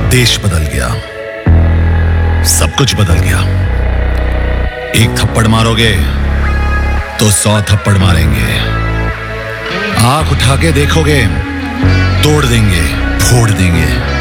देश बदल गया, सब कुछ बदल गया। एक थप्पड़ मारोगे तो 100 थप्पड़ मारेंगे। आंख उठा के देखोगे, तोड़ देंगे, फोड़ देंगे।